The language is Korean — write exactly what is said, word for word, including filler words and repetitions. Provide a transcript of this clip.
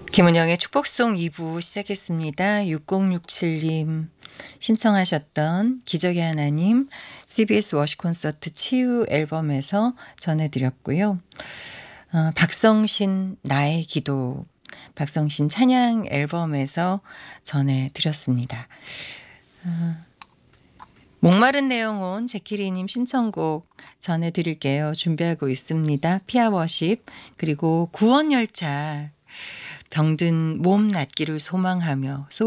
김은영의 축복송 이 부 시작했습니다. 육공육칠 님 신청하셨던 기적의 하나님 씨비에스 워시 콘서트 치유 앨범에서 전해드렸고요. 어, 박성신 나의 기도 박성신 찬양 앨범에서 전해드렸습니다. 어, 목마른 내영혼 제키리님 신청곡 전해드릴게요. 준비하고 있습니다. 피아워십 그리고 구원열차 병든 몸 낫기를 소망하며